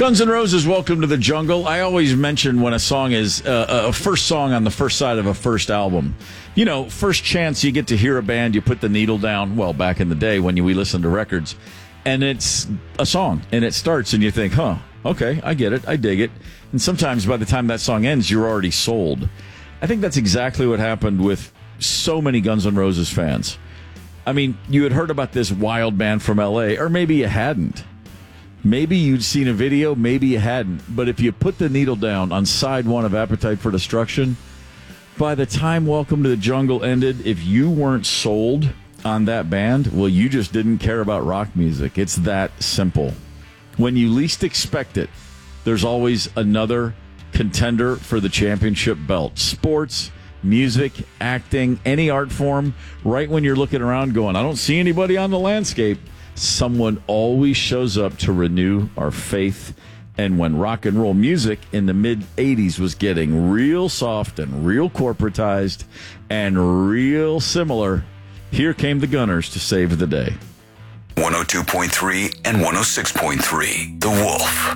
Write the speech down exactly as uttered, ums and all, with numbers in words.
Guns N' Roses, Welcome to the Jungle. I always mention when a song is uh, a first song on the first side of a first album. You know, first chance you get to hear a band, you put the needle down, well, back in the day when you, we listened to records, and it's a song, and it starts, and you think, huh, okay, I get it, I dig it. And sometimes by the time that song ends, you're already sold. I think that's exactly what happened with so many Guns N' Roses fans. I mean, you had heard about this wild band from L A, or maybe you hadn't. Maybe you'd seen a video, maybe you hadn't. But if you put the needle down on side one of Appetite for Destruction, by the time Welcome to the Jungle ended, if you weren't sold on that band, well, you just didn't care about rock music. It's that simple. When you least expect it, there's always another contender for the championship belt. Sports, music, acting, any art form, right when you're looking around going, I don't see anybody on the landscape, someone always shows up to renew our faith. And when rock and roll music in the mid eighties was getting real soft and real corporatized and real similar, here came the Gunners to save the day. one oh two point three and one oh six point three, The Wolf.